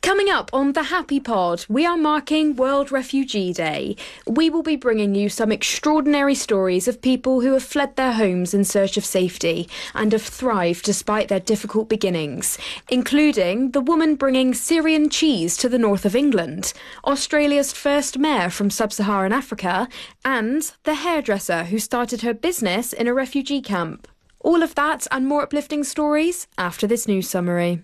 Coming up on The Happy Pod, we are marking World Refugee Day. We will be bringing you some extraordinary stories of people who have fled their homes in search of safety and have thrived despite their difficult beginnings, including the woman bringing Syrian cheese to the north of England, Australia's first mayor from sub-Saharan Africa, and the hairdresser who started her business in a refugee camp. All of that and more uplifting stories after this news summary.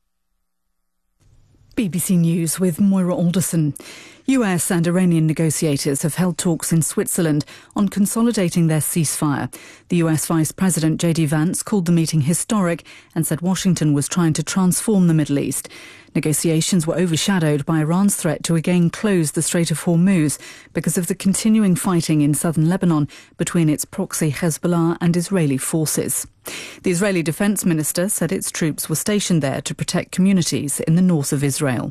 BBC News with Moira Alderson. US and Iranian negotiators have held talks in Switzerland on consolidating their ceasefire. The US Vice President J.D. Vance called the meeting historic and said Washington was trying to transform the Middle East. Negotiations were overshadowed by Iran's threat to again close the Strait of Hormuz because of the continuing fighting in southern Lebanon between its proxy Hezbollah and Israeli forces. The Israeli Defense Minister said its troops were stationed there to protect communities in the north of Israel.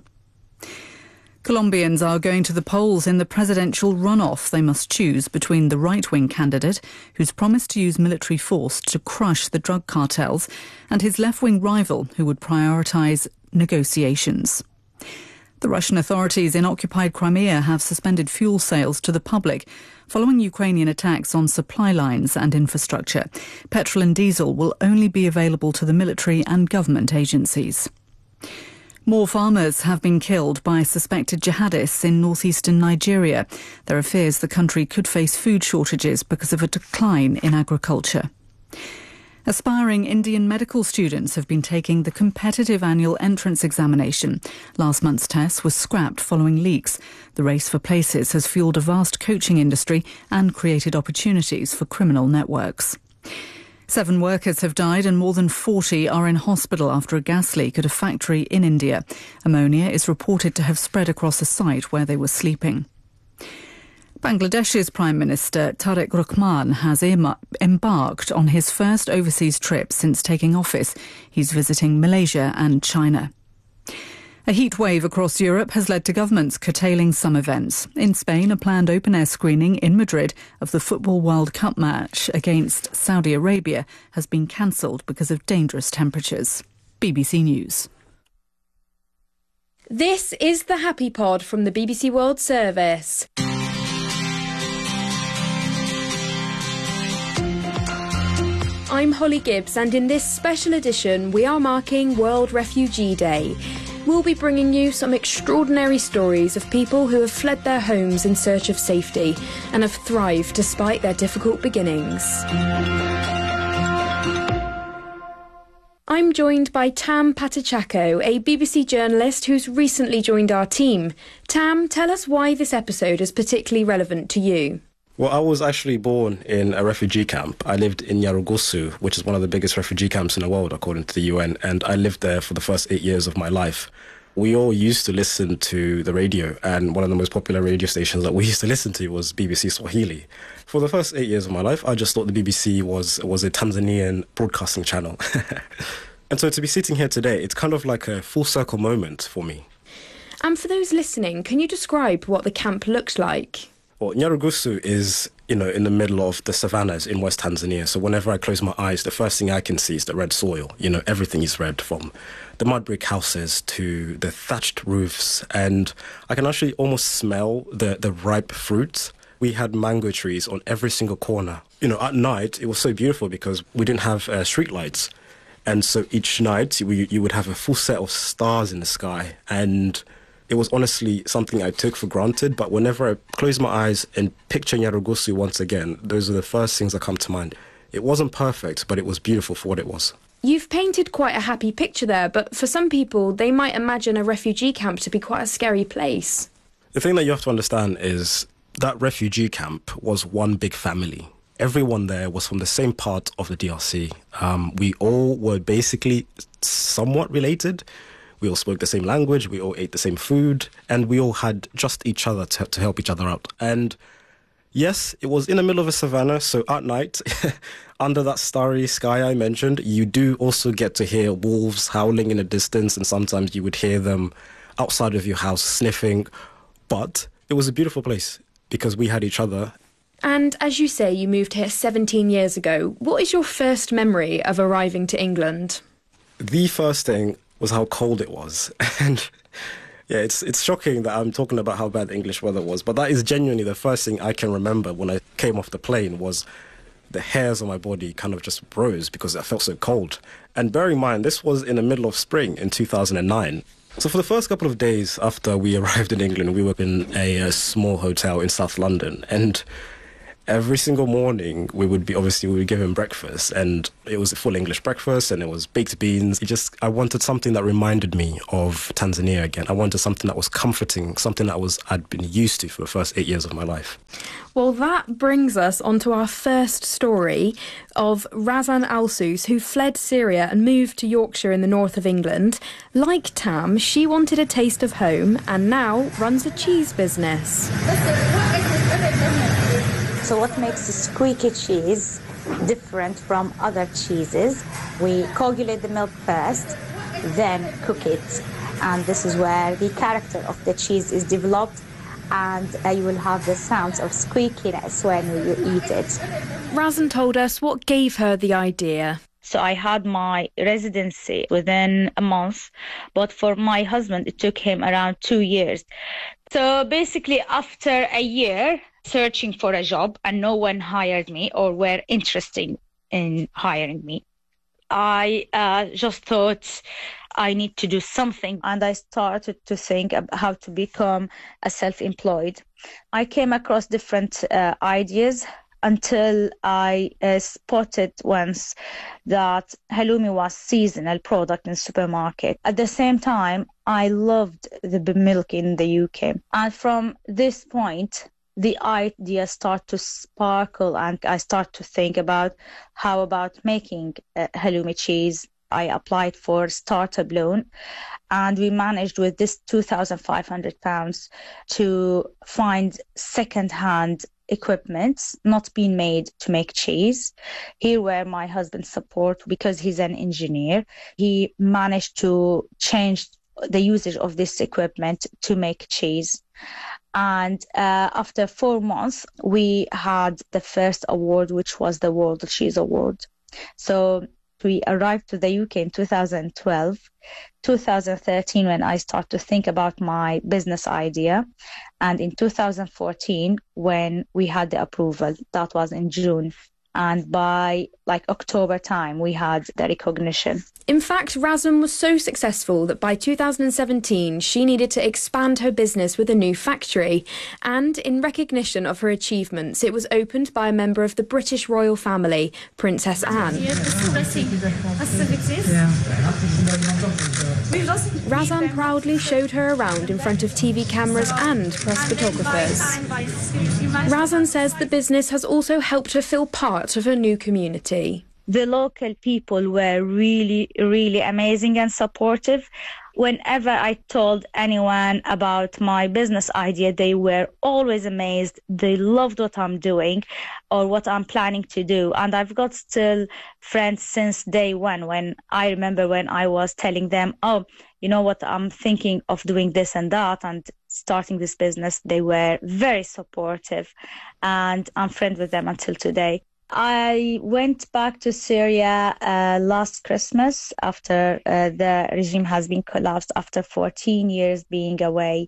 Colombians are going to the polls in the presidential runoff. They must choose between the right-wing candidate, who's promised to use military force to crush the drug cartels, and his left-wing rival, who would prioritise negotiations. The Russian authorities in occupied Crimea have suspended fuel sales to the public following Ukrainian attacks on supply lines and infrastructure. Petrol and diesel will only be available to the military and government agencies. More farmers have been killed by suspected jihadists in northeastern Nigeria. There are fears the country could face food shortages because of a decline in agriculture. Aspiring Indian medical students have been taking the competitive annual entrance examination. Last month's test was scrapped following leaks. The race for places has fuelled a vast coaching industry and created opportunities for criminal networks. 7 workers have died and more than 40 are in hospital after a gas leak at a factory in India. Ammonia is reported to have spread across a site where they were sleeping. Bangladesh's Prime Minister Tariq Rahman has embarked on his first overseas trip since taking office. He's visiting Malaysia and China. A heat wave across Europe has led to governments curtailing some events. In Spain, a planned open-air screening in Madrid of the Football World Cup match against Saudi Arabia has been cancelled because of dangerous temperatures. BBC News. This is the Happy Pod from the BBC World Service. I'm Holly Gibbs, and in this special edition we are marking World Refugee Day. We'll be bringing you some extraordinary stories of people who have fled their homes in search of safety and have thrived despite their difficult beginnings. I'm joined by Tam Patachako, a BBC journalist who's recently joined our team. Tam, tell us why this episode is particularly relevant to you. Well, I was actually born in a refugee camp. I lived in Nyarugusu, which is one of the biggest refugee camps in the world, according to the UN, and I lived there for the first 8 years of my life. We all used to listen to the radio, and one of the most popular radio stations that we used to listen to was BBC Swahili. For the first 8 years of my life, I just thought the BBC was a Tanzanian broadcasting channel. And so to be sitting here today, it's kind of like a full circle moment for me. And for those listening, can you describe what the camp looked like? Well, Nyarugusu is, in the middle of the savannas in West Tanzania. So whenever I close my eyes, the first thing I can see is the red soil. Everything is red, from the mud brick houses to the thatched roofs. And I can actually almost smell the ripe fruit. We had mango trees on every single corner. At night, it was so beautiful because we didn't have street lights. And so each night, you would have a full set of stars in the sky. And it was honestly something I took for granted, but whenever I close my eyes and picture Nyarugusu once again, those are the first things that come to mind. It wasn't perfect, but it was beautiful for what it was. You've painted quite a happy picture there, but for some people, they might imagine a refugee camp to be quite a scary place. The thing that you have to understand is that refugee camp was one big family. Everyone there was from the same part of the DRC. We all were basically somewhat related. We all spoke the same language, we all ate the same food, and we all had just each other to help each other out. And yes, it was in the middle of a savannah, so at night, under that starry sky I mentioned, you do also get to hear wolves howling in the distance, and sometimes you would hear them outside of your house sniffing. But it was a beautiful place because we had each other. And as you say, you moved here 17 years ago. What is your first memory of arriving to England? The first thing was how cold it was. And Yeah, it's shocking that I'm talking about how bad the English weather was, but that is genuinely the first thing I can remember when I came off the plane was the hairs on my body kind of just rose because I felt so cold. And bear in mind, this was in the middle of spring in 2009. So for the first couple of days after we arrived in England, we were in a small hotel in South London, and every single morning we would give him breakfast, and it was a full English breakfast and it was baked beans. I wanted something that reminded me of Tanzania again. I wanted something that was comforting, something that I'd been used to for the first 8 years of my life. Well, that brings us on to our first story of Razan Alsus, who fled Syria and moved to Yorkshire in the north of England. Like Tam, she wanted a taste of home and now runs a cheese business. So what makes the squeaky cheese different from other cheeses? We coagulate the milk first, then cook it. And this is where the character of the cheese is developed, and you will have the sounds of squeakiness when you eat it. Razan told us what gave her the idea. So I had my residency within a month, but for my husband, it took him around 2 years. So basically, after a year searching for a job and no one hired me or were interested in hiring me, I just thought I need to do something. And I started to think about how to become a self-employed. I came across different ideas until I spotted once that halloumi was seasonal product in supermarket. At the same time, I loved the milk in the UK. And from this point, the idea started to sparkle, and I start to think about how about making halloumi cheese. I applied for startup loan, and we managed with this £2,500 to find second-hand equipment not being made to make cheese. Here where my husband's support, because he's an engineer, he managed to change the usage of this equipment to make cheese. And after 4 months, we had the first award, which was the World Cheese Award. So we arrived to the UK in 2012, 2013 when I started to think about my business idea, and in 2014 when we had the approval. That was in June. And by October time, we had the recognition. In fact, Razan was so successful that by 2017, she needed to expand her business with a new factory. And in recognition of her achievements, it was opened by a member of the British royal family, Princess Anne. Razan proudly showed her around in front of TV cameras and press photographers. Razan says the business has also helped her feel part of her new community. The local people were really, really amazing and supportive. Whenever I told anyone about my business idea, they were always amazed. They loved what I'm doing or what I'm planning to do. And I've got still friends since day one. When I remember when I was telling them, oh, you know what, I'm thinking of doing this and that and starting this business, they were very supportive. And I'm friends with them until today. I went back to Syria last Christmas after the regime has been collapsed, after 14 years being away.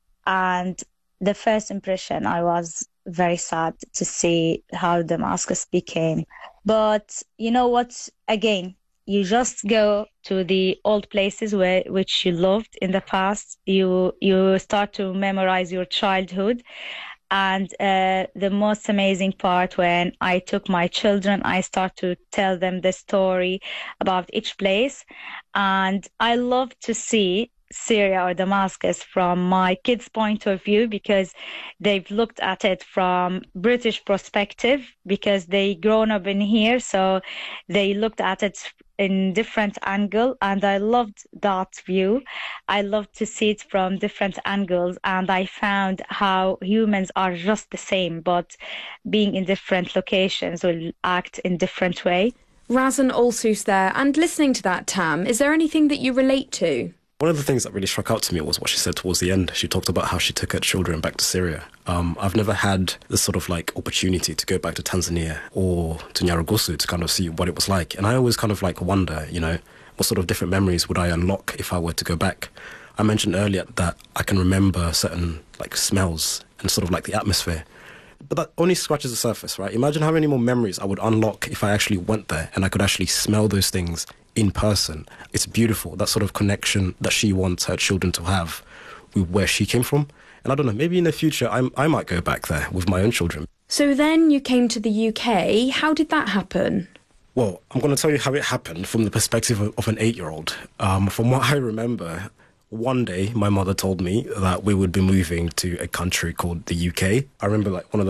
And the first impression, I was very sad to see how Damascus became. But you know what? Again, you just go to the old places which you loved in the past. You start to memorize your childhood. And the most amazing part, when I took my children, I start to tell them the story about each place. And I love to see Syria or Damascus from my kids' point of view, because they've looked at it from British perspective, because they grown up in here. So they looked at it in different angle, and I loved that view. I loved to see it from different angles, and I found how humans are just the same, but being in different locations will act in different way. Razan Alsus there, and listening to that, Tam, is there anything that you relate to? One of the things that really struck out to me was what she said towards the end. She talked about how she took her children back to Syria. I've never had this sort of opportunity to go back to Tanzania or to Nyarugusu to kind of see what it was like. And I always kind of wonder, what sort of different memories would I unlock if I were to go back? I mentioned earlier that I can remember certain like smells and sort of like the atmosphere. But that only scratches the surface, right? Imagine how many more memories I would unlock if I actually went there and I could actually smell those things in person. It's beautiful, that sort of connection that she wants her children to have with where she came from. And I don't know, maybe in the future I might go back there with my own children. So then you came to the UK. How did that happen? Well, I'm going to tell you how it happened from the perspective of an 8-year-old. From what I remember, one day my mother told me that we would be moving to a country called the UK. I remember like one of the